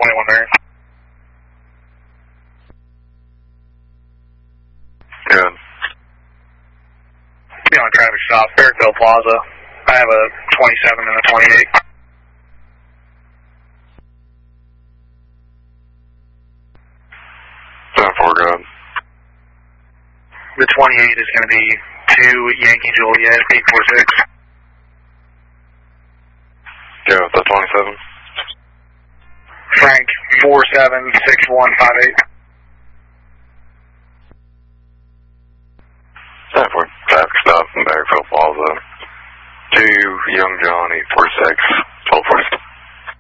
21 there. Good. Be on traffic stop, Fairfield Plaza. I have a 27 and a 28. Good. The 28 is going to be 2 Yankee Juliet 846. Yeah, the 27. Frank 476158. Yeah, for traffic stop in Fairfield Plaza. 2 Young John 846 1246.